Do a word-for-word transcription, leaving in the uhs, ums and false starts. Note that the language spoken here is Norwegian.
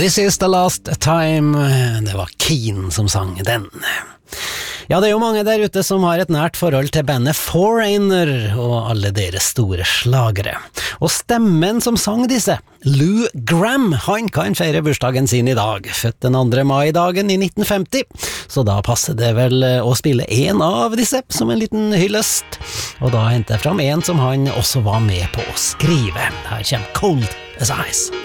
This is the last time. Det var Keane som sang den. Ja, det er jo mange der ute som har et nært forhold til bandet Foreigner og alle deres store slagere. Og stemmen som sang disse, Lou Gramm, han kan feire bursdagen sin i dag, født den andre mai-dagen i nitten femti, så da passer det vel å spille en av disse som en liten hyllest. Og da henter jeg fram en som han også var med på å skrive. Her kommer Cold as Ice.